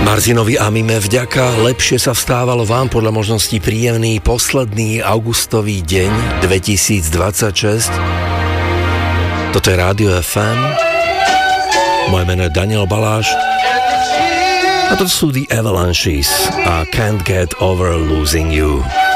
Martinovi a Mime vďaka, lepšie sa vstávalo vám, podľa možností príjemný posledný augustový deň 2026. Toto je Rádio FM. Moje meno je Daniel Baláš. A to sú The Avalanches a Can't Get Over Losing You.